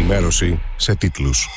Ενημέρωση σε τίτλους.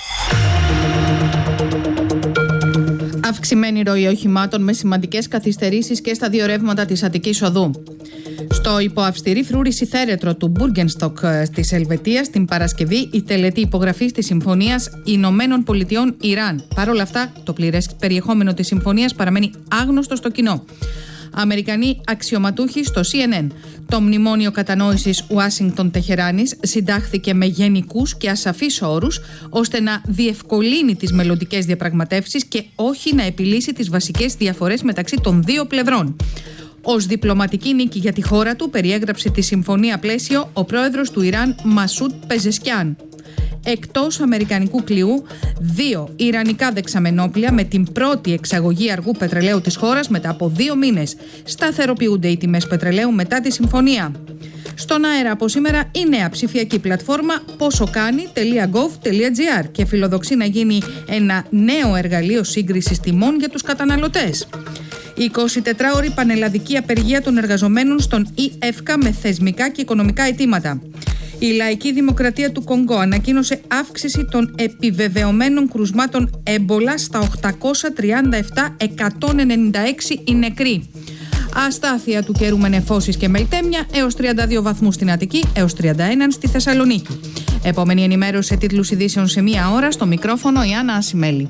Αυξημένη ροή οχημάτων με σημαντικές καθυστερήσεις και στα δύο ρεύματα της Αττικής Οδού. Στο υποαυστηρή φρούρηση θέρετρο του Μπούργενστοκ της Ελβετίας την Παρασκευή η τελετή υπογραφής της Συμφωνίας Ηνωμένων Πολιτειών Ιράν. Παρ' όλα αυτά, το πλήρες περιεχόμενο της συμφωνίας παραμένει άγνωστο στο κοινό. Αμερικανοί αξιωματούχοι στο CNN. Το μνημόνιο κατανόησης Ουάσιγκτον-Τεχεράνης συντάχθηκε με γενικούς και ασαφείς όρους, ώστε να διευκολύνει τις μελλοντικές διαπραγματεύσεις και όχι να επιλύσει τις βασικές διαφορές μεταξύ των δύο πλευρών. Ως διπλωματική νίκη για τη χώρα του περιέγραψε τη συμφωνία πλαίσιο ο πρόεδρος του Ιράν Μασούντ Πεζεσκιάν. Εκτός αμερικανικού κλειού, 2 ιρανικά δεξαμενόπλια με την πρώτη εξαγωγή αργού πετρελαίου της χώρας μετά από 2 μήνες. Σταθεροποιούνται οι τιμές πετρελαίου μετά τη συμφωνία. Στον αέρα από σήμερα η νέα ψηφιακή πλατφόρμα posokani.gov.gr και φιλοδοξεί να γίνει ένα νέο εργαλείο σύγκρισης τιμών για τους καταναλωτές. Η 24ωρη πανελλαδική απεργία των εργαζομένων στον ΙΕΦΚΑ με θεσμικά και οικονομικά αιτήματα. Η Λαϊκή Δημοκρατία του Κονγκό ανακοίνωσε αύξηση των επιβεβαιωμένων κρουσμάτων έμπολα στα 837, 196 οι νεκροί. Αστάθεια του καιρού με νεφώσεις και μελτέμια έως 32 βαθμούς στην Αττική, έως 31 στη Θεσσαλονίκη. Επόμενη ενημέρωση σε τίτλους ειδήσεων σε μία ώρα, στο μικρόφωνο η Άννα Ασημέλη.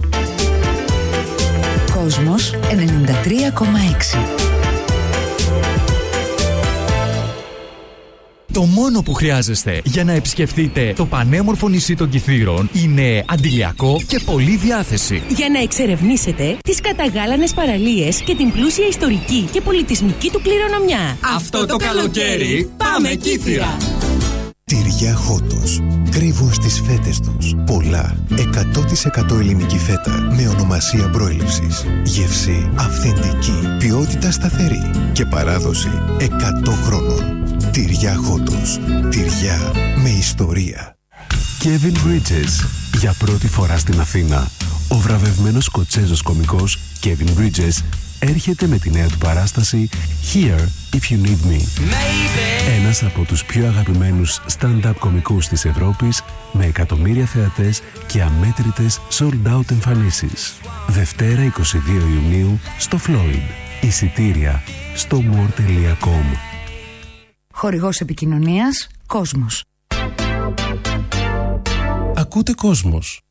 Κόσμος 93,6. Το μόνο που χρειάζεστε για να επισκεφτείτε το πανέμορφο νησί των Κιθήρων είναι αντιλιακό και πολλή διάθεση. Για να εξερευνήσετε τις καταγάλανες παραλίες και την πλούσια ιστορική και πολιτισμική του κληρονομιά. Αυτό το καλοκαίρι πάμε Κύθυρα! Τυριά Χότος. Κρύβουν στις φέτες τους πολλά 100% ελληνική φέτα με ονομασία προέλευσης. Γεύση αυθεντική, ποιότητα σταθερή και παράδοση 100 χρόνων. Τυριά Χότος. Τυριά με ιστορία. Kevin Bridges. Για πρώτη φορά στην Αθήνα, ο βραβευμένος σκοτσέζος κωμικός Kevin Bridges έρχεται με τη νέα του παράσταση Here If You Need Me. Ένας από τους πιο αγαπημένους stand-up κωμικούς της Ευρώπης, με εκατομμύρια θεατές και αμέτρητες sold-out εμφανίσεις. Δευτέρα 22 Ιουνίου στο Floyd. Εισιτήρια στο more.com. Χορηγός επικοινωνίας Κόσμος. Ακούτε Κόσμος.